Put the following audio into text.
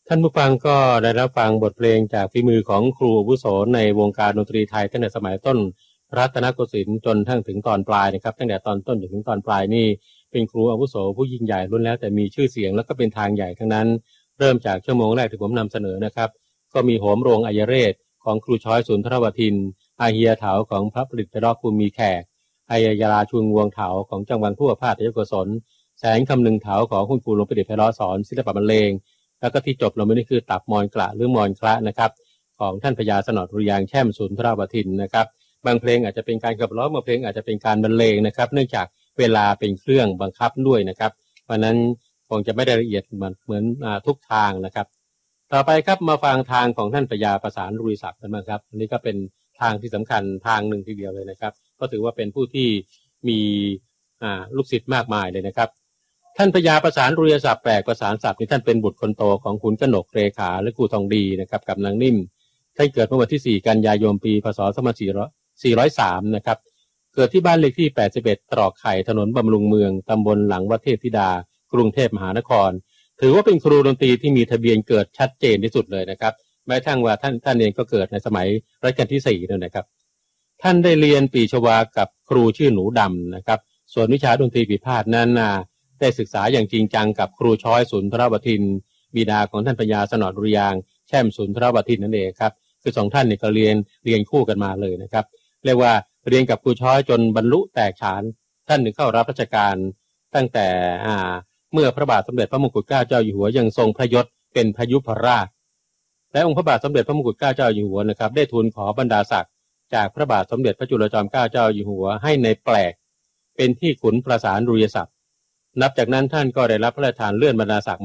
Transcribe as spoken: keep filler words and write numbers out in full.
ท่านผู้ฟังก็ได้รับฟังบทเพลงจากฝีมือของครูอาวุโสในวงการดนตรีไทยตั้งแต่สมัยต้นรัตนโกสินทร์จนทั้งถึงตอนปลายนะครับตั้งแต่ตอนต้นจนถึงตอนปลายนี่เป็นครูอาวุโสผู้ยิ่งใหญ่ล้วนแล้วแต่มีชื่อเสียงแล้วก็เป็นทางใหญ่ทั้งนั้นเริ่มจากชั่วโมงแรกที่ผมนำเสนอนะครับก็มีโหมโรงอัยเรศของครูช้อยสุนทรวทินอาเฮียเถาของพระผลิตรอกภูมิแขกอายยราชุงวงเถาของจังหวัดทั่วภาคตะยกศลแสงคำนึงเถาของคุณครูหลวงประดิษฐ์ไพเราะสอนศิลปะบรรเลงแล้วก็ที่จบลงไปนี่คือตับมอนกระหรือมอนคละนะครับของท่านพญาสนอดุริยางค์แช่มสุนทรวทินนะครับบางเพลงอาจจะเป็นการขับร้องบางเพลงอาจจะเป็นการบรรเลงนะครับเนื่องจากเวลาเป็นเครื่องบังคับด้วยนะครับเพราะนั้นคงจะไม่ได้ละเอียดเหมือนเหมือนทุกทางนะครับต่อไปครับมาฟังทางของท่านพญาประสานรุยศักดิ์กันบ้างครับอันนี้ก็เป็นทางที่สำคัญทางหนึ่งทีเดียวเลยนะครับก็ถือว่าเป็นผู้ที่มีลูกศิษย์มากมายเลยนะครับท่านพญาประสานรุยศักดิ์แปลกประสานศัพท์นี่ท่านเป็นบุตรคนโตของขุนกนกเรขาและครูทองดีนะครับกับนางนิ่มท่านเกิดเมื่อวันที่สี่กันยายนปีพศสองพันสี่ร้อยสามนะครับเกิดที่บ้านเลขที่แปดสิบเอ็ดตรอกไข่ถนนบำรุงเมืองตำบลหลังวัดเทพธิดากรุงเทพมหานครถือว่าเป็นครูดนตรีที่มีทะเบียนเกิดชัดเจนที่สุดเลยนะครับแม้ทั้งว่าท่านท่านเองก็เกิดในสมัยรัชกาลที่สี่นั่นนะครับท่านได้เรียนปีชวากับครูชื่อหนูดำนะครับส่วนวิชาดนตรีปีพาทนั้นได้ศึกษาอย่างจริงจังกับครูช้อยสุนทรวทินบิดาของท่านพญาสนอดุริยางค์แช่มสุนทรวทินนั่นเองครับคือสองท่านเนี่ยก็เรียนเรียนคู่กันมาเลยนะครับเรียกว่าเรียนกับครูช้อยจนบรรลุแตกฉานท่านหนึ่งเข้ารับราชการตั้งแต่อ่าเมื่อพระบาทสมเด็จพระมงกุฎเกล้าเจ้าอยู่หัวยังทรงพระยศเป็นพยุพราชและองค์พระบาทสมเด็จพระมงกุฎเกล้าเจ้าอยู่หัวนะครับได้ทูลขอบรรดาศักดิ์จากพระบาทสมเด็จพระจุลจอมเกล้าเจ้าอยู่หัวให้ในแปลกเป็นที่ขุนประสานรุยศักดิ์นับจากนั้นท่านก็ได้รับพระราชทานเลื่อนบรรดาศักดิ์